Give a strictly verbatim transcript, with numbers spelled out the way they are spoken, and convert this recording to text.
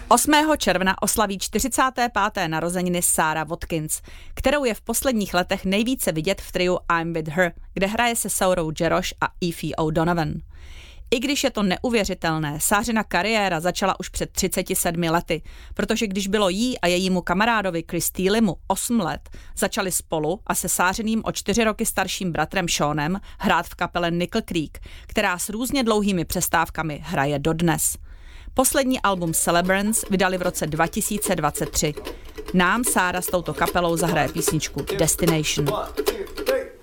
osmého června oslaví čtyřicáté páté narozeniny Sarah Watkins, kterou je v posledních letech nejvíce vidět v triu I'm With Her, kde hraje se Saurou Jarosh a Aoife O'Donovan. I když je to neuvěřitelné, Sářina kariéra začala už před třiceti sedmi lety, protože když bylo jí a jejímu kamarádovi Chris Steelimu osm let, začali spolu a se Sářiným o čtyři roky starším bratrem Seanem hrát v kapele Nickel Creek, která s různě dlouhými přestávkami hraje dodnes. Poslední album Celebrants vydali v roce dva tisíce dvacet tři. Nám Sarah s touto kapelou zahraje písničku Destination.